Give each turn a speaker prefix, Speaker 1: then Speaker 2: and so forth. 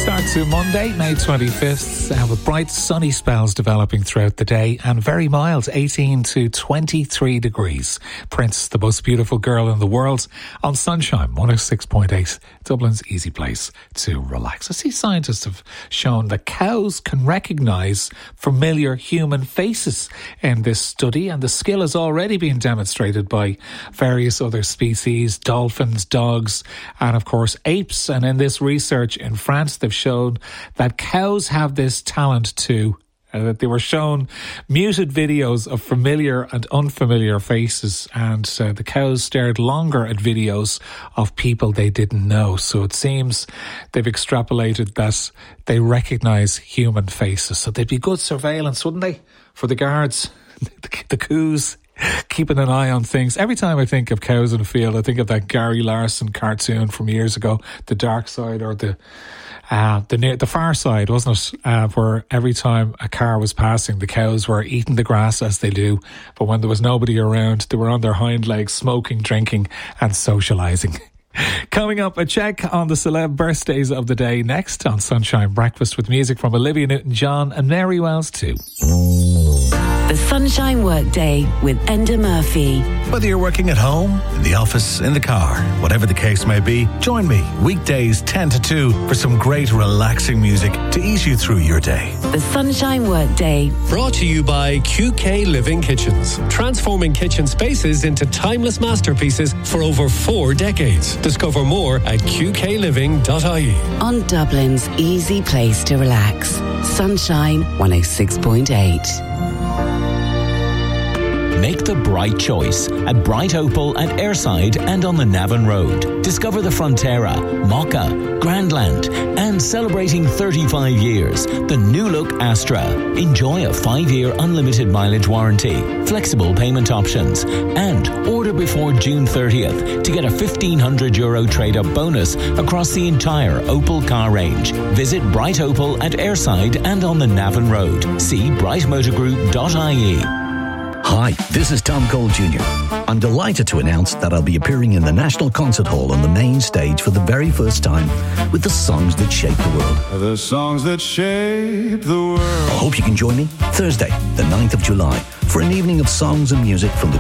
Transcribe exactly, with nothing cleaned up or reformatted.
Speaker 1: Start to Monday, May twenty-fifth, uh, with bright sunny spells developing throughout the day and very mild, eighteen to twenty-three degrees. Prince, the most beautiful girl in the world, on Sunshine one oh six point eight, Dublin's easy place to relax. I see scientists have shown that cows can recognise familiar human faces in this study, and the skill has already been demonstrated by various other species, dolphins, dogs, and of course apes. And in this research in France, they've shown that cows have this talent too. Uh, that they were shown muted videos of familiar and unfamiliar faces, and uh, the cows stared longer at videos of people they didn't know. So it seems they've extrapolated that they recognise human faces. So they'd be good surveillance, wouldn't they, for the guards, the, the coos, keeping an eye on things. Every time I think of cows in a field, I think of that Gary Larson cartoon from years ago, The Dark Side, or the Uh, the near, the far side, wasn't it? Uh, where every time a car was passing, the cows were eating the grass as they do. But when there was nobody around, they were on their hind legs, smoking, drinking and socialising. Coming up, a check on the celeb birthdays of the day next on Sunshine Breakfast, with music from Olivia Newton-John and Mary Wells too.
Speaker 2: The Sunshine Workday with Enda Murphy.
Speaker 3: Whether you're working at home, in the office, in the car, whatever the case may be, join me weekdays ten to two for some great relaxing music to ease you through your day.
Speaker 2: The Sunshine Workday.
Speaker 4: Brought to you by Q K Living Kitchens. Transforming kitchen spaces into timeless masterpieces for over four decades. Discover more at q k living dot i e.
Speaker 2: On Dublin's easy place to relax. Sunshine one oh six point eight.
Speaker 5: Make the bright choice at Bright Opal at Airside and on the Navan Road. Discover the Frontera, Mocha, Grandland, and celebrating thirty-five years, the new look Astra. Enjoy a five-year unlimited mileage warranty, flexible payment options, and order before June thirtieth to get a fifteen hundred euro trade-up bonus across the entire Opal car range. Visit Bright Opal at Airside and on the Navan Road. See bright motor group dot i e.
Speaker 6: Hi, this is Tom Cole Junior I'm delighted to announce that I'll be appearing in the National Concert Hall on the main stage for the very first time with the songs that shape the world.
Speaker 7: The songs that shape the world.
Speaker 6: I hope you can join me Thursday, the ninth of July, for an evening of songs and music from the